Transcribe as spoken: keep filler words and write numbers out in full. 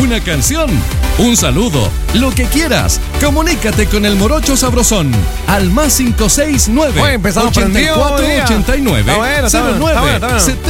una canción, un saludo, lo que quieras. Comunícate con el Morocho Sabrosón al más cinco seis nueve Oye, empezamos ochenta y cuatro prendido, ochenta y nueve Está bueno, está cero bueno, está nueve bueno, está bueno.